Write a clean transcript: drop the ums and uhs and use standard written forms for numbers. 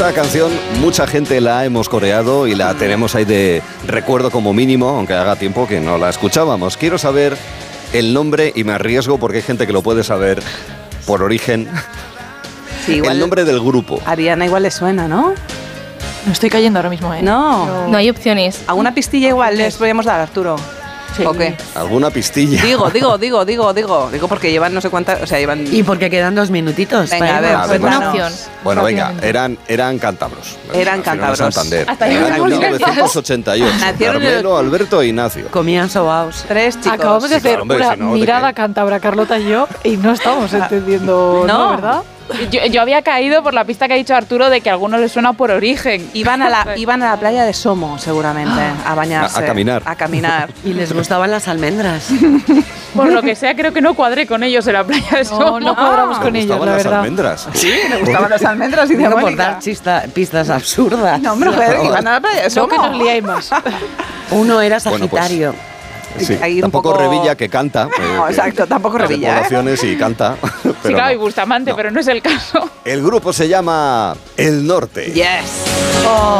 Esta canción mucha gente la hemos coreado y la tenemos ahí de recuerdo como mínimo, aunque haga tiempo que no la escuchábamos. Quiero saber el nombre y me arriesgo porque hay gente que lo puede saber por origen. Sí, igual el nombre del grupo. Ariana igual le suena, ¿no? No estoy cayendo ahora mismo, ¿eh? No. No hay opciones. ¿Alguna pistilla igual les podríamos dar, Arturo? Sí. ¿O qué? ¿Alguna pistilla? Digo porque llevan no sé cuántas, o sea, llevan... Y porque quedan 2 minutitos. Venga, a ver, Ah, pues bueno. Una opción. Bueno, venga, Rápidamente. eran cántabros. Eran Al final de cántabros. Santander. Hasta ahí Eran llegamos. 1988. Nacieron en el- Carmelo, Alberto e Ignacio. Comían sobaos. 3 chicos. Acabamos de Sí, hacer claro, hombre, una si no, ¿de mirada qué? cántabra, Carlota y yo, y no estamos entendiendo, No. ¿no? ¿Verdad? Yo había caído por la pista que ha dicho Arturo de que a algunos les suena por origen. Iban a la playa de Somo, seguramente, a bañarse. A caminar. A caminar. Y les gustaban las almendras. Por lo que sea, creo que no cuadré con ellos en la playa de Somo. No cuadramos con ¿Te ellos, gustaban la las verdad. almendras? Sí, me gustaban las almendras y de Digo, por Mónica. dar pistas absurdas. No, hombre, joder, que iban a la playa de No Somo. que nos liáis más. Uno era Bueno, pues, Sagitario. Sí, Ahí un tampoco poco- Revilla que canta. No, exacto, tampoco hace Revilla, ¿eh? poblaciones y canta. Sí, pero claro, no. y Bustamante, No. pero no es el caso. El grupo se llama El Norte. Yes.